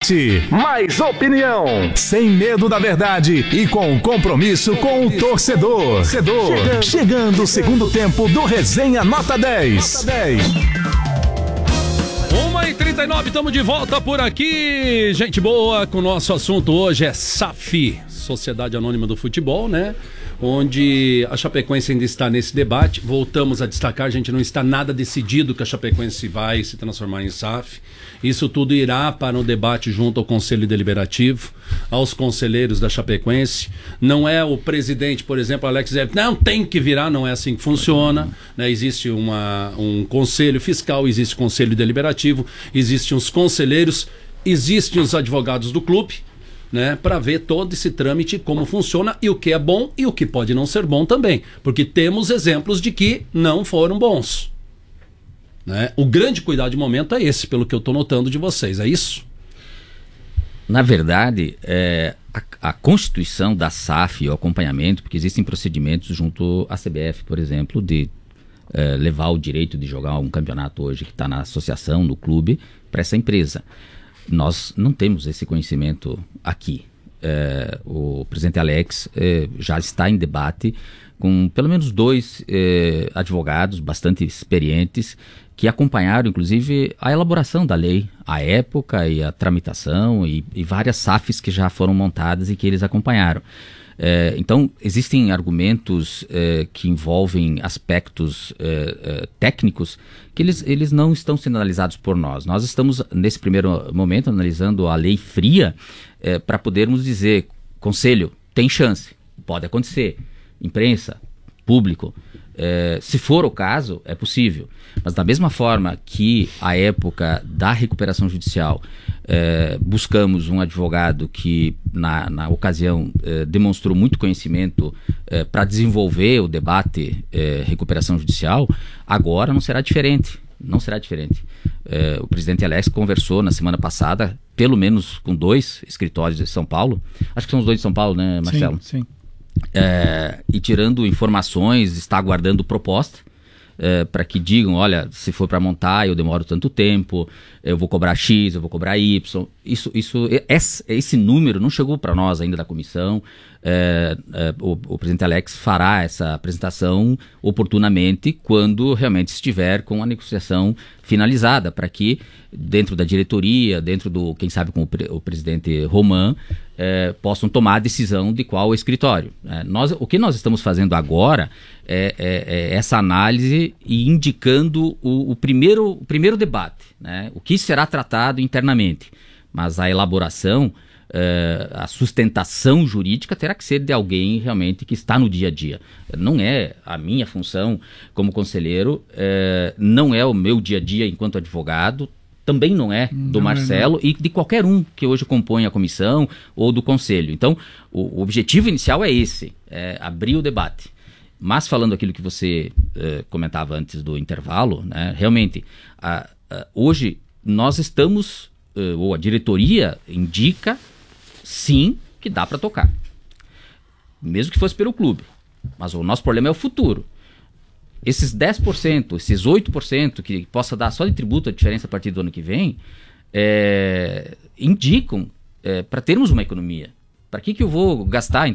debate, mais opinião, sem medo da verdade e com compromisso com o torcedor. Chegando o segundo tempo do Resenha Nota 10. 1h39, estamos de volta por aqui. Gente boa, com o nosso assunto hoje é SAF, Sociedade Anônima do Futebol, né? Onde a Chapecoense ainda está nesse debate. Voltamos a destacar, a gente não está nada decidido que a Chapecoense vai se transformar em SAF. Isso tudo irá para um debate junto ao Conselho Deliberativo, aos conselheiros da Chapecoense. Não é o presidente, por exemplo, Alex Zé, não tem que virar, não é assim que funciona, né? Existe um conselho fiscal, existe conselho deliberativo, existem os conselheiros, existem os advogados do clube, né, para ver todo esse trâmite, como funciona e o que é bom e o que pode não ser bom também, porque temos exemplos de que não foram bons, né? O grande cuidado de momento é esse, pelo que eu estou notando de vocês, é isso? Na verdade, a constituição da SAF e o acompanhamento, porque existem procedimentos junto à CBF, por exemplo, de levar o direito de jogar um campeonato hoje que está na associação, no clube, para essa empresa. Nós não temos esse conhecimento aqui. O presidente Alex já está em debate com pelo menos 2 advogados bastante experientes que acompanharam, inclusive, a elaboração da lei, a época e a tramitação e várias SAFs que já foram montadas e que eles acompanharam. Então, existem argumentos que envolvem aspectos técnicos que eles não estão sendo analisados por nós. Nós estamos, nesse primeiro momento, analisando a lei fria para podermos dizer, conselho, tem chance, pode acontecer, imprensa, público, se for o caso, é possível. Mas da mesma forma que a época da recuperação judicial, buscamos um advogado que na ocasião demonstrou muito conhecimento para desenvolver o debate recuperação judicial, agora não será diferente. Não será diferente. O presidente Alex conversou na semana passada, pelo menos com 2 escritórios de São Paulo. Acho que são os 2 de São Paulo, né, Marcelo? Sim. E tirando informações, está aguardando proposta para que digam, olha, se for para montar eu demoro tanto tempo, eu vou cobrar X, eu vou cobrar Y. Esse número não chegou para nós ainda da comissão. O presidente Alex fará essa apresentação oportunamente quando realmente estiver com a negociação finalizada, para que dentro da diretoria, dentro do, quem sabe com o presidente Roman, possam tomar a decisão de qual escritório. O que nós estamos fazendo agora é essa análise e indicando o primeiro debate, né? O que será tratado internamente, mas a elaboração, a sustentação jurídica terá que ser de alguém realmente que está no dia a dia. Não é a minha função como conselheiro, não é o meu dia a dia enquanto advogado, também não é do Marcelo e de qualquer um que hoje compõe a comissão ou do conselho. Então, o objetivo inicial é esse, abrir o debate. Mas falando aquilo que você comentava antes do intervalo, né, realmente, hoje nós estamos, ou a diretoria indica, sim, que dá para tocar. Mesmo que fosse pelo clube. Mas o nosso problema é o futuro. Esses 10%, esses 8% que possa dar só de tributo a diferença a partir do ano que vem, indicam para termos uma economia. Para que eu vou gastar